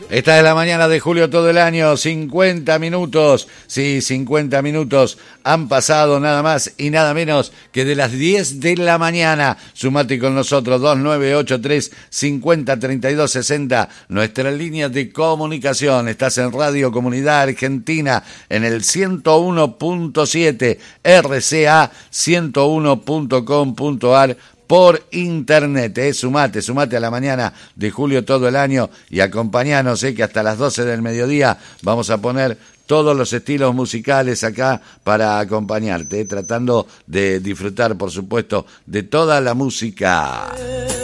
Esta es la mañana de julio todo el año, 50 minutos, sí, 50 minutos han pasado nada más y nada menos que de las 10 de la mañana. Sumate con nosotros, 2983-503260, nuestra línea de comunicación. Estás en Radio Comunidad Argentina en el 101.7, RCA 101.com.ar, por internet, sumate a la mañana de julio todo el año y acompañanos, que hasta las 12 del mediodía vamos a poner todos los estilos musicales acá para acompañarte, tratando de disfrutar, por supuesto, de toda la música.